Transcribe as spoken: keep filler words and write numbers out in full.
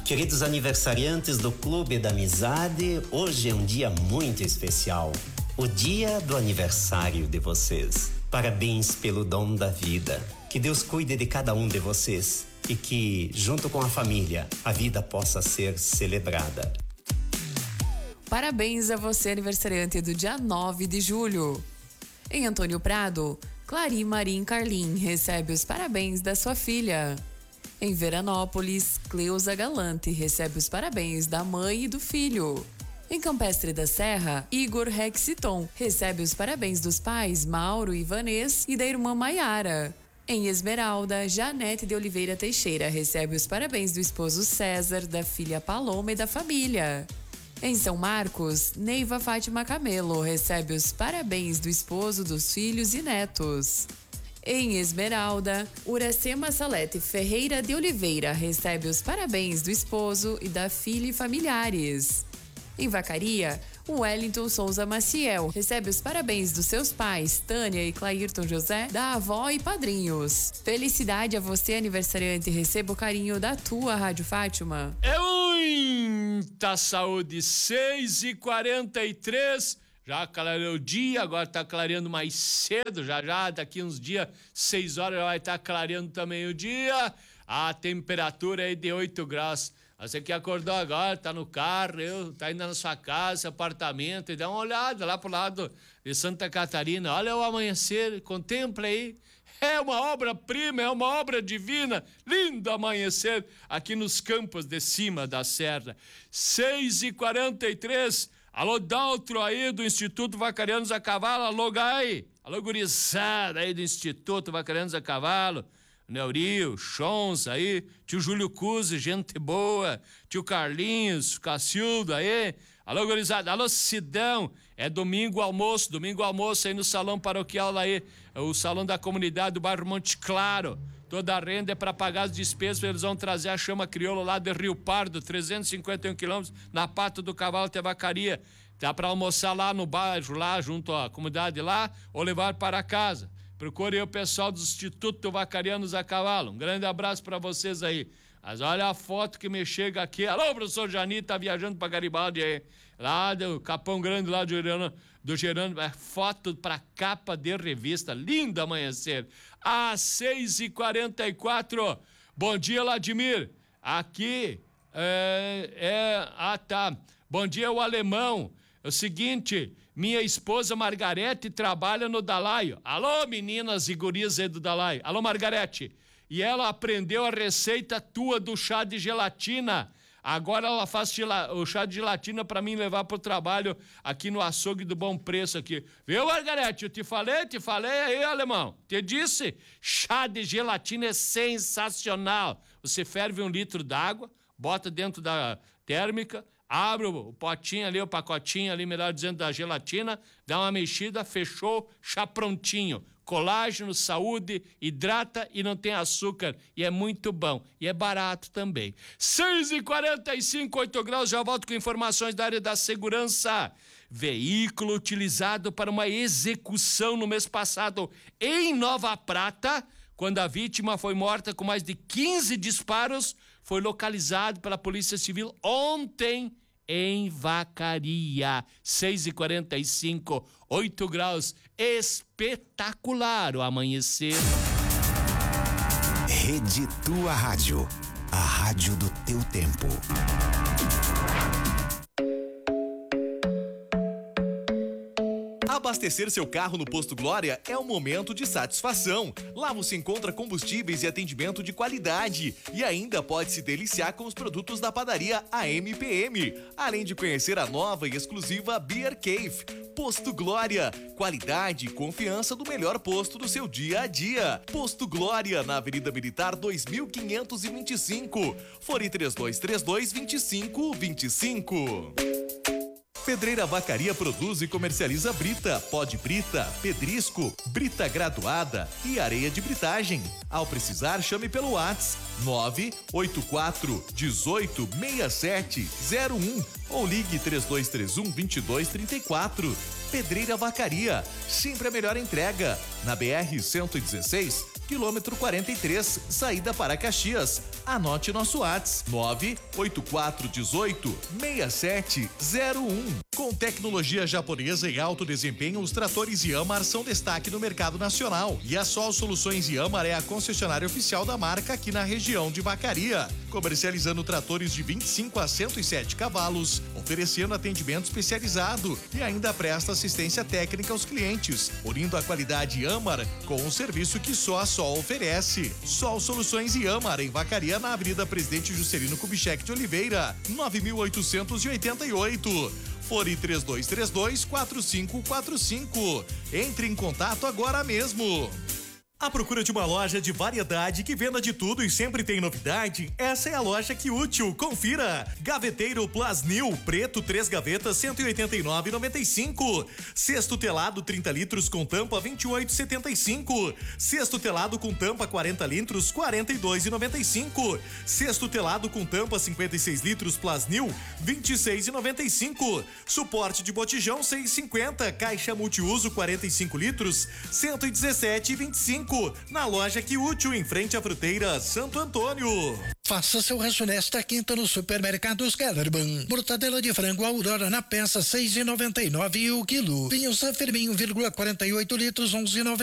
Queridos aniversariantes do Clube da Amizade, hoje é um dia muito especial. O dia do aniversário de vocês. Parabéns pelo dom da vida. Que Deus cuide de cada um de vocês e que, junto com a família, a vida possa ser celebrada. Parabéns a você, aniversariante do dia nove de julho. Em Antônio Prado, Clarim Marim Carlim recebe os parabéns da sua filha. Em Veranópolis, Cleusa Galante recebe os parabéns da mãe e do filho. Em Campestre da Serra, Igor Rexiton recebe os parabéns dos pais Mauro e Vanês e da irmã Maiara. Em Esmeralda, Janete de Oliveira Teixeira recebe os parabéns do esposo César, da filha Paloma e da família. Em São Marcos, Neiva Fátima Camelo recebe os parabéns do esposo, dos filhos e netos. Em Esmeralda, Uracema Salete Ferreira de Oliveira recebe os parabéns do esposo e da filha e familiares. Em Vacaria, Wellington Souza Maciel recebe os parabéns dos seus pais, Tânia e Clairton José, da avó e padrinhos. Felicidade a você, aniversariante, receba o carinho da tua Rádio Fátima. É muita saúde, seis e quarenta e três. Já clareou o dia, agora tá clareando mais cedo, já já, daqui uns dias, seis horas, já vai estar tá clareando também o dia. A temperatura é de oito graus. Você que acordou agora, tá no carro, eu, tá indo na sua casa, apartamento, e dá uma olhada lá pro lado de Santa Catarina. Olha o amanhecer, contempla aí. É uma obra-prima, é uma obra divina. Lindo amanhecer aqui nos campos de cima da serra. seis e quarenta e três. Alô, Daltro aí do Instituto Vacarianos a Cavalo. Alô, Gai. Alô, gurizada aí do Instituto Vacarianos a Cavalo. Neurio, Chons aí, tio Júlio Cusi, gente boa, tio Carlinhos, Cacildo aí, alô gurizada, alô Sidão, é domingo almoço, domingo almoço aí no salão paroquial aí, o salão da comunidade do bairro Monte Claro, toda a renda é para pagar as despesas, eles vão trazer a chama crioula lá de Rio Pardo, trezentos e cinquenta e um quilômetros, na Pato do Cavalo até Vacaria, dá para almoçar lá no bairro, lá junto à comunidade lá, ou levar para casa. Procure aí o pessoal do Instituto Vacarianos a Cavalo. Um grande abraço para vocês aí. Mas olha a foto que me chega aqui. Alô, professor Jani, tá viajando para Garibaldi aí. Lá do Capão Grande, lá do Gerando. Do Gerando é foto para capa de revista. Lindo amanhecer. Às seis e quarenta e quatro. Bom dia, Vladimir. Aqui é, é... Ah, tá. Bom dia, o alemão. É o seguinte... Minha esposa Margarete trabalha no Dalai. Alô, meninas e gurias aí do Dalai. Alô, Margarete. E ela aprendeu a receita tua do chá de gelatina. Agora ela faz gela, o chá de gelatina para mim levar pro trabalho aqui no açougue do Bom Preço aqui. Viu, Margarete? Eu te falei, te falei aí, alemão. Te disse? Chá de gelatina é sensacional. Você ferve um litro d'água, bota dentro da térmica, abre o potinho ali, o pacotinho ali, melhor dizendo, da gelatina, dá uma mexida, fechou, chá prontinho. Colágeno, saúde, hidrata e não tem açúcar. E é muito bom. E é barato também. seis e quarenta e cinco, oito graus, já volto com informações da área da segurança. Veículo utilizado para uma execução no mês passado em Nova Prata, quando a vítima foi morta com mais de quinze disparos, foi localizado pela Polícia Civil ontem em Vacaria. seis e quarenta e cinco, oito graus. Espetacular o amanhecer. Rede Tua Rádio, a rádio do teu tempo. Abastecer seu carro no Posto Glória é um momento de satisfação. Lá você encontra combustíveis e atendimento de qualidade. E ainda pode se deliciar com os produtos da padaria A M P M. Além de conhecer a nova e exclusiva Beer Cave. Posto Glória. Qualidade e confiança do melhor posto do seu dia a dia. Posto Glória, na Avenida Militar dois mil quinhentos e vinte e cinco. Fone três dois três dois, vinte e cinco vinte e cinco. Pedreira Vacaria produz e comercializa brita, pó de brita, pedrisco, brita graduada e areia de britagem. Ao precisar, chame pelo WhatsApp nove oito quatro, dezoito, sessenta e sete, zero um ou ligue três dois três um, vinte e dois trinta e quatro. Pedreira Vacaria, sempre a melhor entrega. Na B R cento e dezesseis, quilômetro quarenta e três, saída para Caxias. Anote nosso WhatsApp: nove oito quatro um oito, seis sete zero um. Com tecnologia japonesa e alto desempenho, os tratores Yanmar são destaque no mercado nacional. E a Sol Soluções Yanmar é a concessionária oficial da marca aqui na região de Vacaria, comercializando tratores de vinte e cinco a cento e sete cavalos, oferecendo atendimento especializado e ainda presta assistência técnica aos clientes, unindo a qualidade Yanmar com um serviço que só a Sol oferece. Sol Soluções Yanmar, em Vacaria, na Avenida Presidente Juscelino Kubitschek de Oliveira, nove mil oitocentos e oitenta e oito. Fone três dois três dois, quatro cinco quatro cinco. Entre em contato agora mesmo. À procura de uma loja de variedade que venda de tudo e sempre tem novidade? Essa é a loja Que Útil. Confira. Gaveteiro Plasnil preto, três gavetas, cento e oitenta e nove reais e noventa e cinco centavos. Cesto telado trinta litros com tampa, vinte e oito reais e setenta e cinco centavos. Cesto telado com tampa quarenta litros, quarenta e dois reais e noventa e cinco centavos. Cesto telado com tampa cinquenta e seis litros Plasnil, vinte e seis reais e noventa e cinco centavos. Suporte de botijão seis reais e cinquenta centavos. Caixa multiuso quarenta e cinco litros, cento e dezessete reais e vinte e cinco centavos. Na loja Que Útil, em frente à fruteira Santo Antônio. Faça seu rancho nesta quinta no Supermercados Kellerman. Mortadela de frango Aurora na peça seis reais e noventa e nove centavos o quilo. Vinho San Firmino, quarenta e oito litros, onze reais e noventa e cinco centavos.